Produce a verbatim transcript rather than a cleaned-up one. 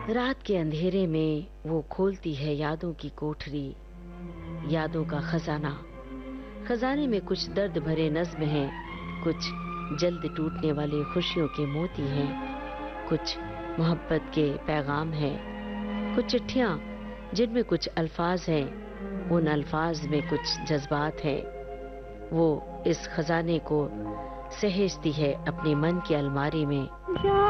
रात के अंधेरे में वो खोलती है यादों की कोठरी, यादों का खजाना। खजाने में कुछ दर्द भरे नज्म हैं, कुछ जल्द टूटने वाले खुशियों के मोती हैं, कुछ मोहब्बत के पैगाम हैं, कुछ चिट्ठियां जिनमें कुछ अल्फाज हैं, उन अल्फाज में कुछ जज्बात हैं। वो इस खजाने को सहेजती है अपने मन की अलमारी में।